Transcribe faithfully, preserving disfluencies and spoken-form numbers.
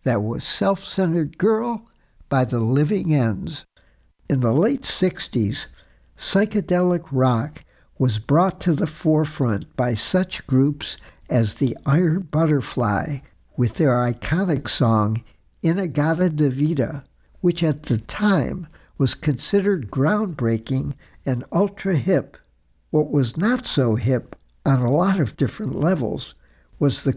That was Self-Centered Girl by the Living Ends. In the late sixties, psychedelic rock was brought to the forefront by such groups as the Iron Butterfly with their iconic song In-A-Gadda-Da-Vida, which at the time was considered groundbreaking and ultra-hip. What was not so hip on a lot of different levels was the